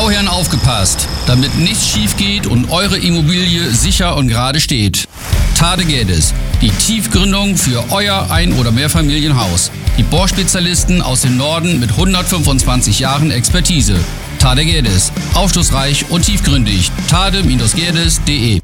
Bauherren aufgepasst, damit nichts schief geht und eure Immobilie sicher und gerade steht. Tade Geddes, die Tiefgründung für euer Ein- oder Mehrfamilienhaus. Die Bohrspezialisten aus dem Norden mit 125 Jahren Expertise. Tade Geddes, aufschlussreich und tiefgründig. tade-geddes.de